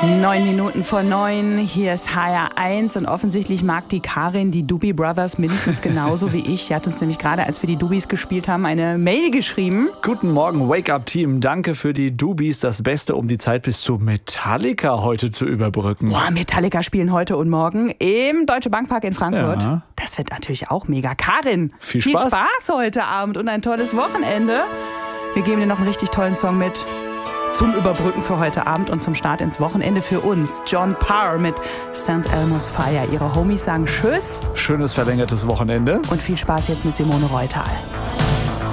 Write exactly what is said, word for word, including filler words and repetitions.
Neun Minuten vor neun, hier ist H R eins und offensichtlich mag die Karin die Doobie Brothers mindestens genauso wie ich. Sie hat uns nämlich gerade, als wir die Doobies gespielt haben, eine Mail geschrieben. Guten Morgen, Wake-up-Team. Danke für die Doobies. Das Beste, um die Zeit bis zu Metallica heute zu überbrücken. Boah, Metallica spielen heute und morgen im Deutsche Bankpark in Frankfurt. Ja. Das wird natürlich auch mega. Karin, viel Spaß. Viel Spaß heute Abend und ein tolles Wochenende. Wir geben dir noch einen richtig tollen Song mit. Zum Überbrücken für heute Abend und zum Start ins Wochenende für uns. John Parr mit Saint Elmo's Fire. Ihre Homies sagen Tschüss. Schönes verlängertes Wochenende. Und viel Spaß jetzt mit Simone Reutal.